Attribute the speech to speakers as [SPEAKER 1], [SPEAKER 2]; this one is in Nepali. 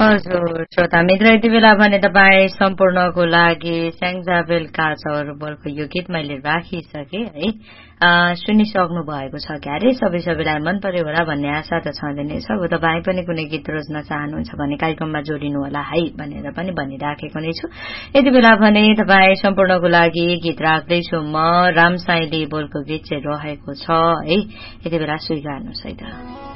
[SPEAKER 1] हजुर श्रोता मित्र यति बेला भने तपाईँ सम्पूर्णको लागि स्याङ्जाबेल काचौर बोलको यो गीत मैले राखिसके है सुनिसक्नु भएको छ क्यारे सबैलाई मन पर्यो होला भन्ने आशा त छँदै नै छ। अब तपाईँ पनि कुनै गीत रोज्न चाहनुहुन्छ भने कार्यक्रममा जोडिनु होला है भनेर पनि भनिराखेको नै छु। यति बेला भने तपाईँ सम्पूर्णको लागि गीत राख्दैछु म रामसाइली बोलको गीत चाहिँ रहेको छ है, यति बेला स्वीकार्नुहोस् है त।